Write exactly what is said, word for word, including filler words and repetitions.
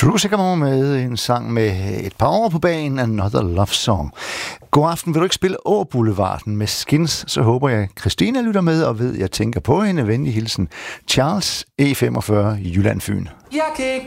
Drew Sigamore med en sang med et par år på banen, Another Love Song. God aften. Vil du ikke spille Åboulevarden med Skins, så håber jeg, Christina lytter med og ved, jeg tænker på hende. Venlig hilsen. Charles, E femogfyrre, Jylland Fyn. Jeg kan ikke